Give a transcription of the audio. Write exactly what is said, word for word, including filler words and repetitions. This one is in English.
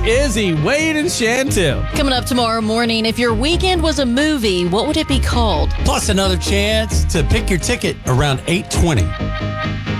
Izzy, Wade, and Chantel. Coming up tomorrow morning, if your weekend was a movie, what would it be called? Plus another chance to pick your ticket around eight twenty.